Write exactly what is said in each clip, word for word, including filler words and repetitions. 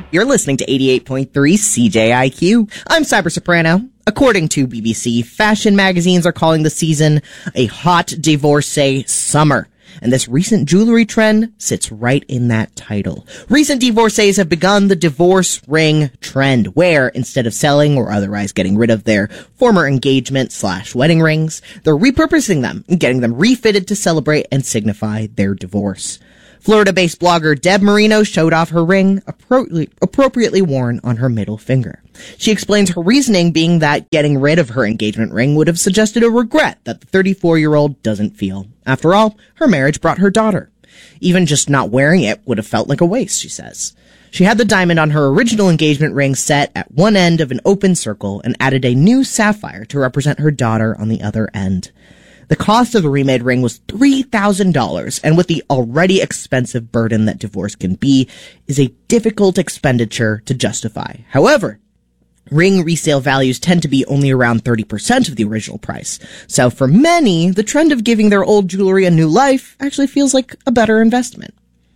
You're listening to eighty-eight point three C J I Q. I'm Cyber Soprano. According to B B C, fashion magazines are calling the season a hot divorcee summer. And this recent jewelry trend sits right in that title. Recent divorcees have begun the divorce ring trend, where instead of selling or otherwise getting rid of their former engagement slash wedding rings, they're repurposing them and getting them refitted to celebrate and signify their divorce. Florida-based blogger Deb Marino showed off her ring, appro- appropriately worn on her middle finger. She explains her reasoning being that getting rid of her engagement ring would have suggested a regret that the thirty-four-year-old doesn't feel. After all, her marriage brought her daughter. Even just not wearing it would have felt like a waste, she says. She had the diamond on her original engagement ring set at one end of an open circle and added a new sapphire to represent her daughter on the other end. The cost of the remade ring was three thousand dollars, and with the already expensive burden that divorce can be, is a difficult expenditure to justify. However, ring resale values tend to be only around thirty percent of the original price. So for many, the trend of giving their old jewelry a new life actually feels like a better investment.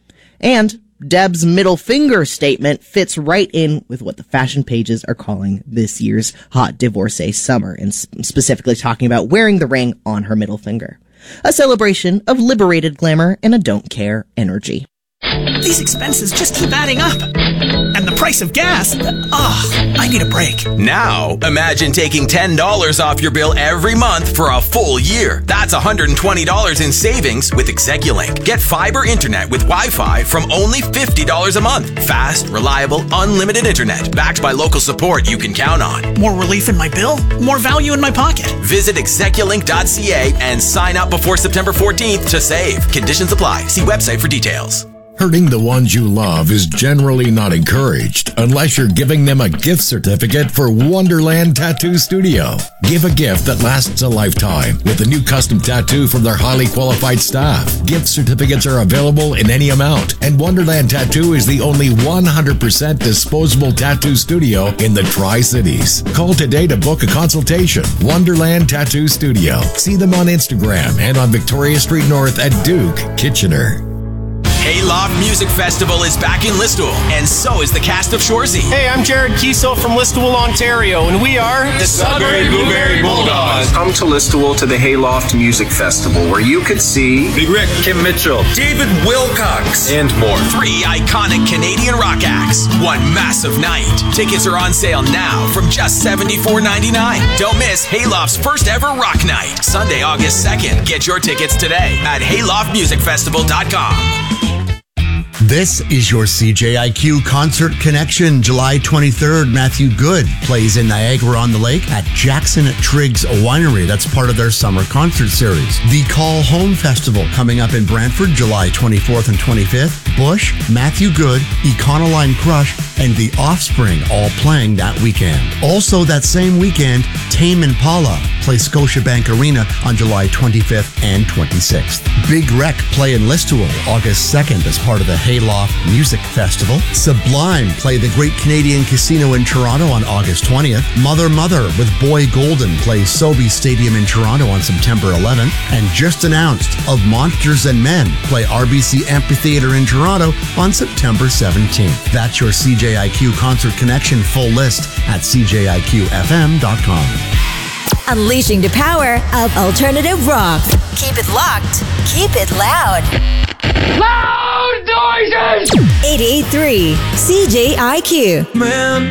And Deb's middle finger statement fits right in with what the fashion pages are calling this year's hot divorcee summer, and specifically talking about wearing the ring on her middle finger. A celebration of liberated glamour and a don't care energy. These expenses just keep adding up. And the price of gas, ugh, I need a break. Now, imagine taking ten dollars off your bill every month for a full year. That's one hundred twenty dollars in savings with Execulink. Get fiber internet with Wi-Fi from only fifty dollars a month. Fast, reliable, unlimited internet, backed by local support you can count on. More relief in my bill, more value in my pocket. Visit execulink dot c a and sign up before September fourteenth to save. Conditions apply. See website for details. Hurting the ones you love is generally not encouraged unless you're giving them a gift certificate for Wonderland Tattoo Studio. Give a gift that lasts a lifetime with a new custom tattoo from their highly qualified staff. Gift certificates are available in any amount, and Wonderland Tattoo is the only one hundred percent disposable tattoo studio in the Tri-Cities. Call today to book a consultation. Wonderland Tattoo Studio. See them on Instagram and on Victoria Street North at Duke, Kitchener. Hayloft Music Festival is back in Listowel, and so is the cast of Shoresy. Hey, I'm Jared Kiesel from Listowel, Ontario, and we are the Sudbury Blueberry Bulldogs. Come to Listowel to the Hayloft Music Festival, where you could see Big Rick, Kim Mitchell, David Wilcox, and more. Three iconic Canadian rock acts, one massive night. Tickets are on sale now from just seventy-four ninety-nine. Don't miss Hayloft's first ever rock night, Sunday, August second. Get your tickets today at hayloft music festival dot com. This is your C J I Q Concert Connection. July twenty-third, Matthew Good plays in Niagara-on-the-Lake at Jackson Triggs Winery. That's part of their summer concert series. The Call Home Festival coming up in Brantford, July twenty-fourth and twenty-fifth. Bush, Matthew Good, Econoline Crush, and The Offspring all playing that weekend. Also that same weekend, Tame Impala play Scotiabank Arena on July twenty-fifth and twenty-sixth. Big Wreck play in Listowel August second as part of the Hayloft Music Festival. Sublime play the Great Canadian Casino in Toronto on August twentieth. Mother Mother with Boy Golden plays Sobeys Stadium in Toronto on September eleventh. And just announced, Of Monsters and Men play R B C Amphitheatre in Toronto on September seventeenth. That's your C J I Q Concert Connection full list at c j i q f m dot com. Unleashing the power of alternative rock. Keep it locked. Keep it loud. Loud noises! eighty-eight point three C J I Q. Man,